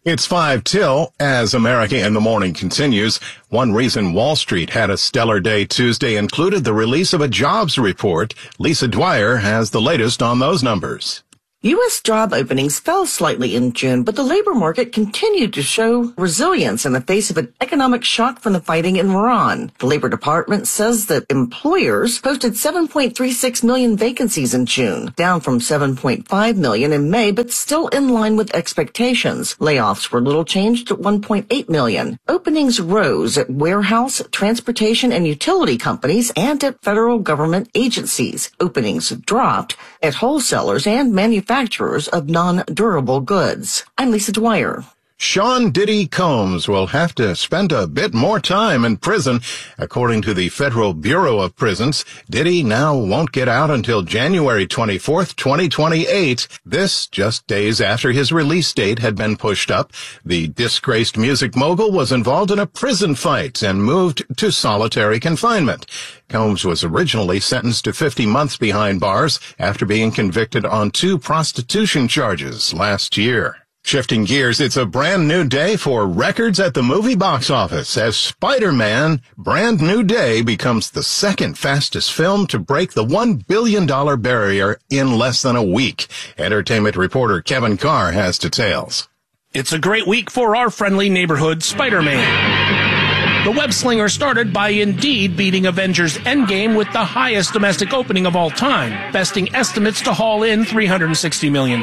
It's 5 till as America in the Morning continues. One reason Wall Street had a stellar day Tuesday included the release of a jobs report. Lisa Dwyer has the latest on those numbers. U.S. job openings fell slightly in June, but the labor market continued to show resilience in the face of an economic shock from the fighting in Iran. The Labor Department says that employers posted 7.36 million vacancies in June, down from 7.5 million in May, but still in line with expectations. Layoffs were little changed at 1.8 million. Openings rose at warehouse, transportation, and utility companies and at federal government agencies. Openings dropped at wholesalers and manufacturers of non-durable goods. I'm Lisa Dwyer. Sean Diddy Combs will have to spend a bit more time in prison. According to the Federal Bureau of Prisons, Diddy now won't get out until January 24th, 2028. This just days after his release date had been pushed up. The disgraced music mogul was involved in a prison fight and moved to solitary confinement. Combs was originally sentenced to 50 months behind bars after being convicted on 2 prostitution charges last year. Shifting gears, it's a brand new day for records at the movie box office as Spider-Man Brand New Day becomes the second fastest film to break the $1 billion barrier in less than a week. Entertainment reporter Kevin Carr has details. It's a great week for our friendly neighborhood Spider-Man. The web slinger started by indeed beating Avengers Endgame with the highest domestic opening of all time, besting estimates to haul in $360 million.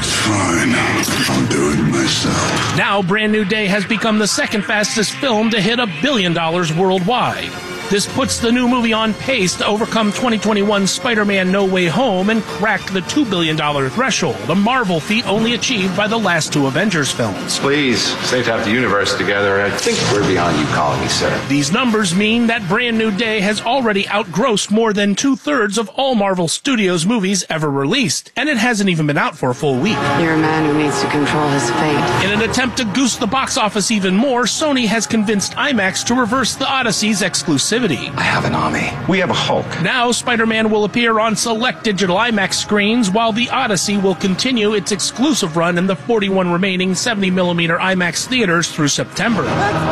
Fine, I'll do it myself. Now, Brand New Day has become the second fastest film to hit $1 billion worldwide. This puts the new movie on pace to overcome 2021's Spider-Man No Way Home and crack the $2 billion threshold, a Marvel feat only achieved by the last 2 Avengers films. Please, safe to have the universe together. I think we're beyond you calling me sir. These numbers mean that Brand New Day has already outgrossed more than 2/3 of all Marvel Studios movies ever released, and it hasn't even been out for a full week. You're a man who needs to control his fate. In an attempt to goose the box office even more, Sony has convinced IMAX to reverse the Odyssey's exclusivity. I have an army. We have a Hulk. Now, Spider-Man will appear on select digital IMAX screens, while the Odyssey will continue its exclusive run in the 41 remaining 70mm IMAX theaters through September.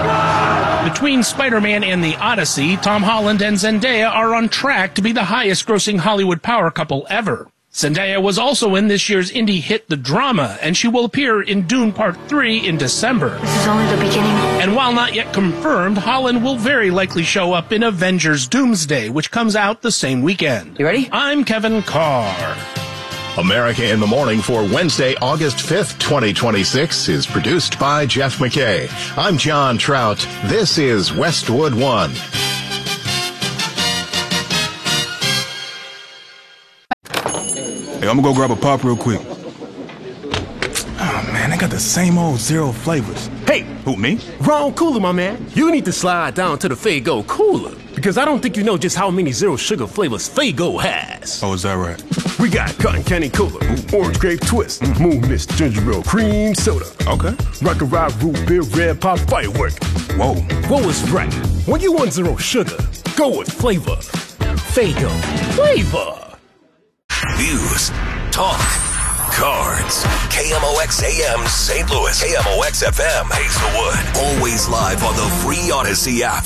Between Spider-Man and the Odyssey, Tom Holland and Zendaya are on track to be the highest-grossing Hollywood power couple ever. Zendaya was also in this year's indie hit The Drama, and she will appear in Dune Part 3 in December. This is only the beginning. And while not yet confirmed, Holland will very likely show up in Avengers Doomsday, which comes out the same weekend. You ready? I'm Kevin Carr. America in the Morning for Wednesday, August 5th, 2026 is produced by Jeff McKay. I'm John Trout. This is Westwood One. Hey, I'm gonna go grab a pop real quick. Oh man, they got the same old zero flavors. Hey, Who, me? wrong cooler, my man. You need to slide down to the Faygo cooler because I don't think you know just how many zero sugar flavors Faygo has. Oh, is that right? We got cotton candy cola, orange grape twist, moon mist ginger ale cream soda, Okay. rock and rock root beer red pop firework. Whoa. What was right? When you want zero sugar, go with flavor. Faygo flavor. News, talk, cards. KMOX AM St. Louis, KMOX FM Hazelwood. Always live on the free Odyssey app.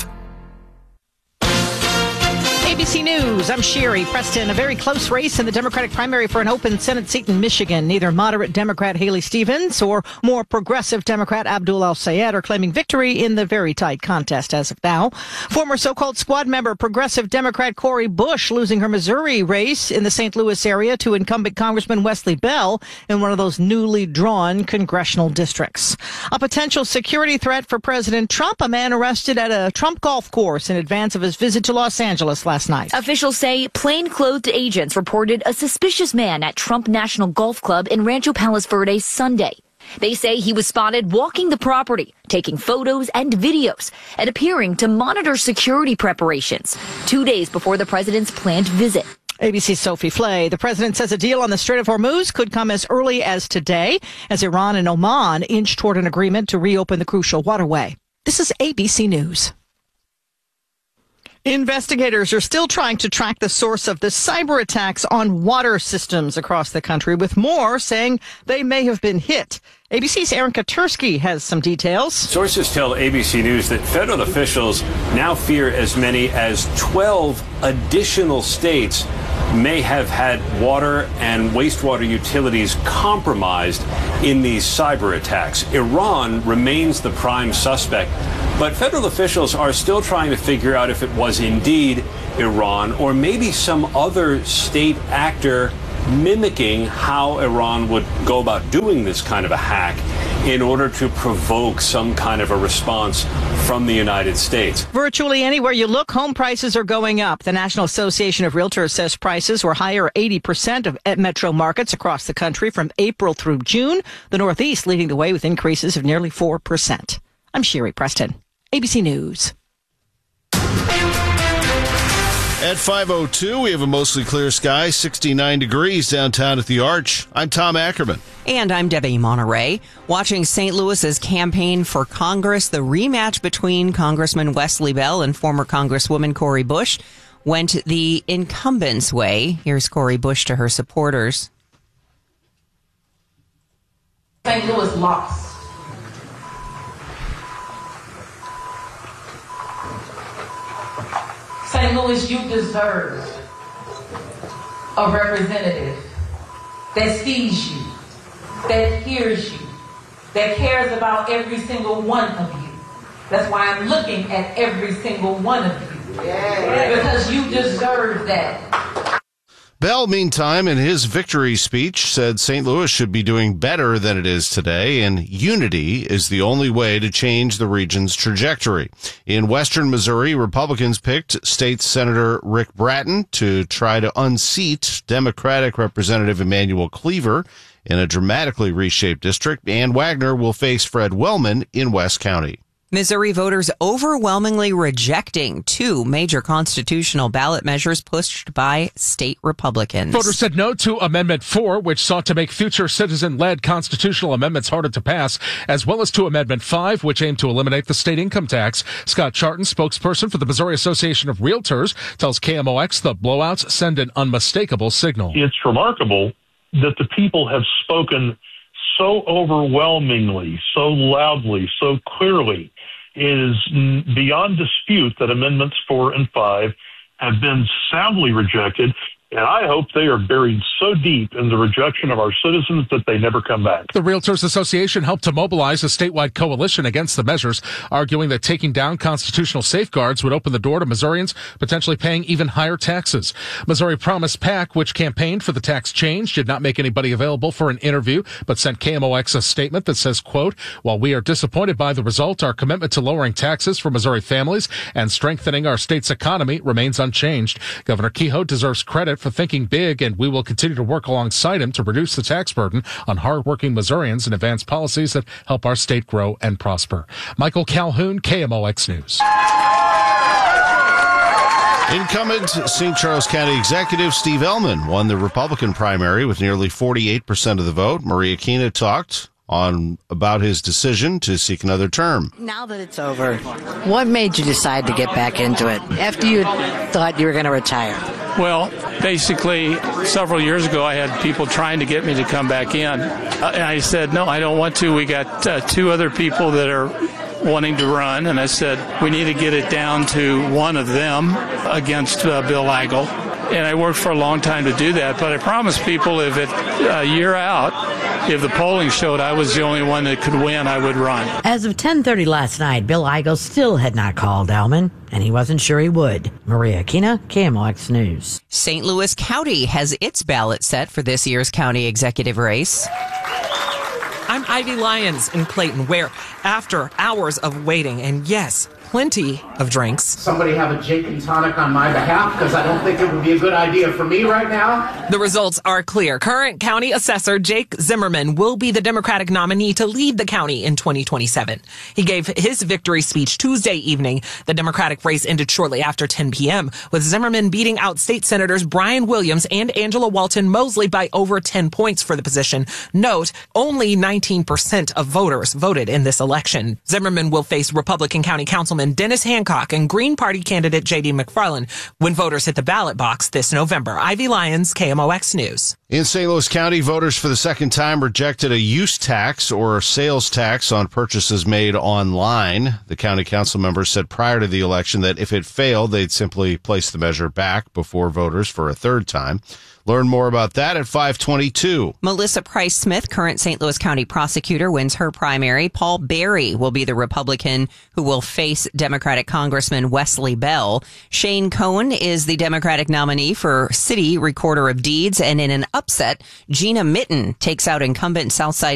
ABC News, I'm Sherry Preston. A very close race in the Democratic primary for an open Senate seat in Michigan. Neither moderate Democrat Haley Stevens or more progressive Democrat Abdul Al-Sayed are claiming victory in the very tight contest as of now. Former so-called squad member progressive Democrat Cori Bush losing her Missouri race in the St. Louis area to incumbent Congressman Wesley Bell in one of those newly drawn congressional districts. A potential security threat for President Trump, a man arrested at a Trump golf course in advance of his visit to Los Angeles last night. Officials say plainclothed agents reported a suspicious man at Trump National Golf Club in Rancho Palos Verdes Sunday. They say he was spotted walking the property, taking photos and videos, and appearing to monitor security preparations 2 days before the president's planned visit. ABC's Sophie Flay. The president says a deal on the Strait of Hormuz could come as early as today as Iran and Oman inch toward an agreement to reopen the crucial waterway. This is ABC News. Investigators are still trying to track the source of the cyber attacks on water systems across the country, with more saying they may have been hit. ABC's Aaron Katursky has some details. Sources tell ABC News that federal officials now fear as many as 12 additional states may have had water and wastewater utilities compromised in these cyber attacks. Iran remains the prime suspect, but federal officials are still trying to figure out if it was indeed Iran or maybe some other state actor mimicking how Iran would go about doing this kind of a hack in order to provoke some kind of a response from the United States. Virtually anywhere you look, home prices are going up. The National Association of Realtors says prices were higher 80% of metro markets across the country from April through June, the Northeast leading the way with increases of nearly 4%. I'm Sherry Preston, ABC News. At 5:02, we have a mostly clear sky, 69 degrees downtown at the Arch. I'm Tom Ackerman. And I'm Debbie Monterey. Watching St. Louis's campaign for Congress, the rematch between Congressman Wesley Bell and former Congresswoman Cori Bush went the incumbent's way. Here's Cori Bush to her supporters. St. Louis lost. St. Louis, you deserve a representative that sees you, that hears you, that cares about every single one of you. That's why I'm looking at every single one of you. Because you deserve that. Bell, meantime, in his victory speech, said St. Louis should be doing better than it is today, and unity is the only way to change the region's trajectory. In western Missouri, Republicans picked State Senator Rick Bratton to try to unseat Democratic Representative Emanuel Cleaver in a dramatically reshaped district, and Wagner will face Fred Wellman in West County. Missouri voters overwhelmingly rejecting two major constitutional ballot measures pushed by state Republicans. Voters said no to Amendment 4, which sought to make future citizen-led constitutional amendments harder to pass, as well as to Amendment 5, which aimed to eliminate the state income tax. Scott Charton, spokesperson for the Missouri Association of Realtors, tells KMOX the blowouts send an unmistakable signal. It's remarkable that the people have spoken so overwhelmingly, so loudly, so clearly. It is beyond dispute that Amendments 4 and 5 have been soundly rejected, and I hope they are buried so deep in the rejection of our citizens that they never come back. The Realtors Association helped to mobilize a statewide coalition against the measures, arguing that taking down constitutional safeguards would open the door to Missourians potentially paying even higher taxes. Missouri Promise PAC, which campaigned for the tax change, did not make anybody available for an interview, but sent KMOX a statement that says, quote, "While we are disappointed by the result, our commitment to lowering taxes for Missouri families and strengthening our state's economy remains unchanged. Governor Kehoe deserves credit for thinking big, and we will continue to work alongside him to reduce the tax burden on hardworking Missourians and advance policies that help our state grow and prosper." Michael Calhoun, KMOX News. Incumbent St. Charles County Executive Steve Ellman won the Republican primary with nearly 48% of the vote. Maria Kina talked about his decision to seek another term. Now that it's over, what made you decide to get back into it after you thought you were going to retire? Well, basically, several years ago, I had people trying to get me to come back in. And I said, no, I don't want to. We got two other people that are wanting to run. And I said, we need to get it down to one of them against Bill Eigel. And I worked for a long time to do that. But I promised people if a year out, if the polling showed I was the only one that could win, I would run. As of 10:30 last night, Bill Eigel still had not called Ellman, and he wasn't sure he would. Maria Kina, KMOX News. St. Louis County has its ballot set for this year's county executive race. I'm Ivy Lyons in Clayton, where after hours of waiting, and yes, plenty of drinks. Somebody have a Jake and tonic on my behalf, because I don't think it would be a good idea for me right now. The results are clear. Current county assessor Jake Zimmerman will be the Democratic nominee to lead the county in 2027. He gave his victory speech Tuesday evening. The Democratic race ended shortly after 10 p.m., with Zimmerman beating out state senators Brian Williams and Angela Walton Mosley by over 10 points for the position. Note, only 19% of voters voted in this election. Zimmerman will face Republican County Councilman Councilman Dennis Hancock and Green Party candidate J.D. McFarland when voters hit the ballot box this November. Ivy Lyons, KMOX News. In St. Louis County, voters for the second time rejected a use tax or sales tax on purchases made online. The county council members said prior to the election that if it failed, they'd simply place the measure back before voters for a third time. Learn more about that at 522. Melissa Price Smith, current St. Louis County prosecutor, wins her primary. Paul Berry will be the Republican who will face Democratic Congressman Wesley Bell. Shane Cohen is the Democratic nominee for City Recorder of Deeds. And in an upset, Gina Mitten takes out incumbent Southside